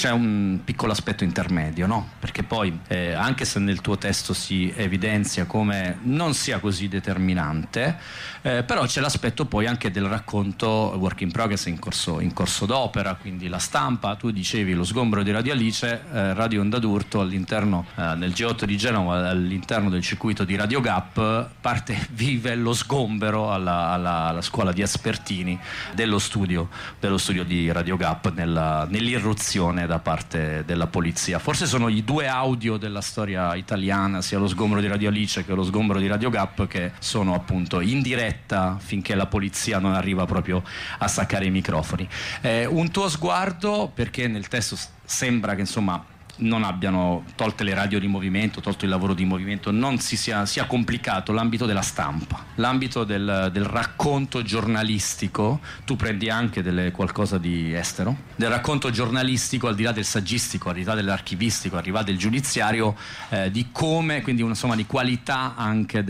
c'è un piccolo aspetto intermedio, no? Perché poi anche se nel tuo testo si evidenzia come non sia così determinante, però c'è l'aspetto poi anche del racconto work in progress in corso d'opera, quindi la stampa. Tu dicevi lo sgombero di Radio Alice, Radio Onda d'Urto all'interno nel G8 di Genova, all'interno del circuito di Radio Gap vive lo sgombero alla scuola di Aspertini dello studio di Radio Gap nell'irruzione da parte della polizia. Forse sono i due audio della storia italiana, sia lo sgombero di Radio Alice che lo sgombero di Radio Gap, che sono appunto in diretta finché la polizia non arriva proprio a staccare i microfoni. Un tuo sguardo, perché nel testo sembra che insomma non abbiano, tolte le radio di movimento, tolto il lavoro di movimento, non sia complicato l'ambito della stampa, l'ambito del racconto giornalistico. Tu prendi anche qualcosa di estero, del racconto giornalistico, al di là del saggistico, al di là dell'archivistico, al di là del giudiziario, di come, quindi insomma di qualità anche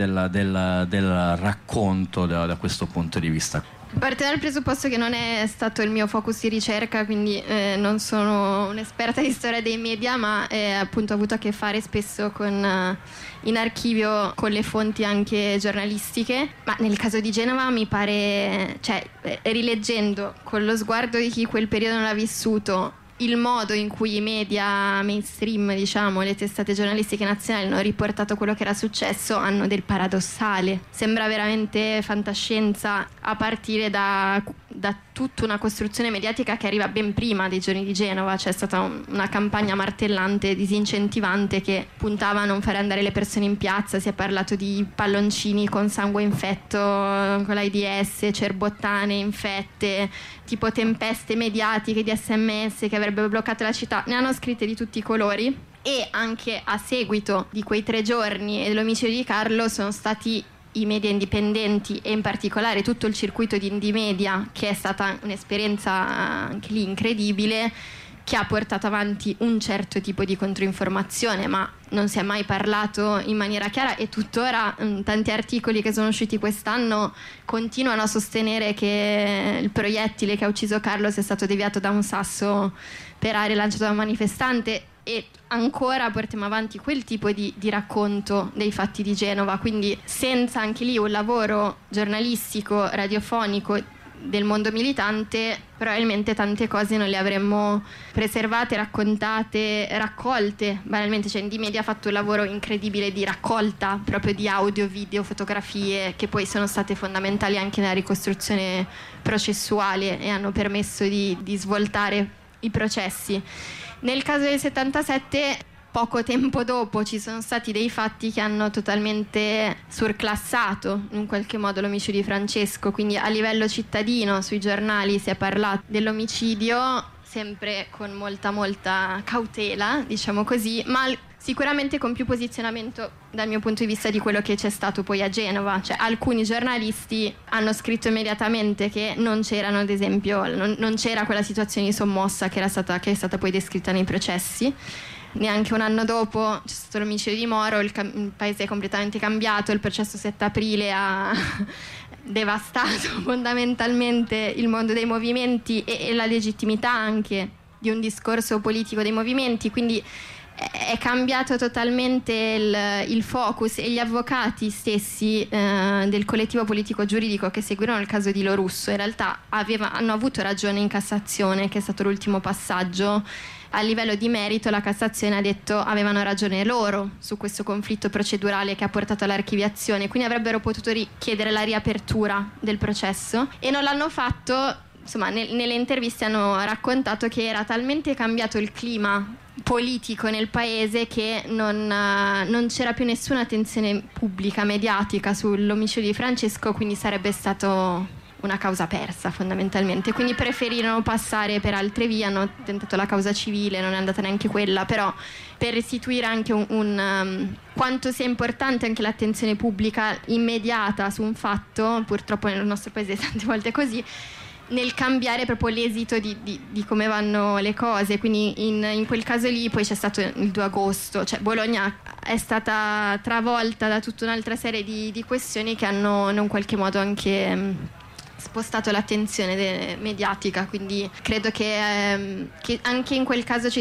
del racconto da questo punto di vista. Parte dal presupposto che non è stato il mio focus di ricerca, quindi non sono un'esperta di storia dei media, ma appunto ho avuto a che fare spesso in archivio con le fonti anche giornalistiche. Ma nel caso di Genova mi pare, cioè rileggendo con lo sguardo di chi quel periodo non l'ha vissuto, il modo in cui i media mainstream, diciamo, le testate giornalistiche nazionali hanno riportato quello che era successo, hanno del paradossale. Sembra veramente fantascienza, a partire da tutta una costruzione mediatica che arriva ben prima dei giorni di Genova. C'è stata una campagna martellante, disincentivante, che puntava a non fare andare le persone in piazza. Si è parlato di palloncini con sangue infetto, con l'AIDS, cerbottane infette, tipo tempeste mediatiche di SMS che avrebbero bloccato la città. Ne hanno scritte di tutti i colori, e anche a seguito di quei 3 giorni e dell'omicidio di Carlo sono stati i media indipendenti, e in particolare tutto il circuito di Indie Media, che è stata un'esperienza anche lì incredibile, che ha portato avanti un certo tipo di controinformazione, ma non si è mai parlato in maniera chiara, e tuttora tanti articoli che sono usciti quest'anno continuano a sostenere che il proiettile che ha ucciso Carlo sia stato deviato da un sasso per aria lanciato da un manifestante, e ancora portiamo avanti quel tipo di racconto dei fatti di Genova. Quindi senza anche lì un lavoro giornalistico, radiofonico del mondo militante, probabilmente tante cose non le avremmo preservate, raccontate, raccolte. Banalmente, cioè Indie Media ha fatto un lavoro incredibile di raccolta proprio di audio, video, fotografie, che poi sono state fondamentali anche nella ricostruzione processuale e hanno permesso di svoltare i processi. Nel caso del 77, poco tempo dopo, ci sono stati dei fatti che hanno totalmente surclassato in qualche modo l'omicidio di Francesco. Quindi a livello cittadino sui giornali si è parlato dell'omicidio, sempre con molta cautela, diciamo così, ma sicuramente con più posizionamento dal mio punto di vista di quello che c'è stato poi a Genova. Cioè, alcuni giornalisti hanno scritto immediatamente che non c'erano, ad esempio, non c'era quella situazione di sommossa che è stata poi descritta nei processi. Neanche un anno dopo c'è stato l'omicidio di Moro, il paese è completamente cambiato, il processo 7 aprile ha devastato fondamentalmente il mondo dei movimenti e la legittimità anche di un discorso politico dei movimenti. Quindi è cambiato totalmente il focus, e gli avvocati stessi del collettivo politico giuridico che seguirono il caso di Lorusso in realtà hanno avuto ragione in Cassazione, che è stato l'ultimo passaggio. A livello di merito la Cassazione ha detto avevano ragione loro su questo conflitto procedurale che ha portato all'archiviazione, quindi avrebbero potuto chiedere la riapertura del processo, e non l'hanno fatto. Insomma, nelle interviste hanno raccontato che era talmente cambiato il clima politico nel paese che non c'era più nessuna attenzione pubblica, mediatica sull'omicidio di Francesco, quindi sarebbe stato una causa persa fondamentalmente. Quindi preferirono passare per altre vie, hanno tentato la causa civile, non è andata neanche quella, però per restituire anche quanto sia importante anche l'attenzione pubblica immediata su un fatto, purtroppo nel nostro paese tante volte è così, nel cambiare proprio l'esito di come vanno le cose. Quindi in quel caso lì poi c'è stato il 2 agosto, cioè Bologna è stata travolta da tutta un'altra serie di questioni che hanno in qualche modo anche spostato l'attenzione mediatica. Quindi credo che anche in quel caso ci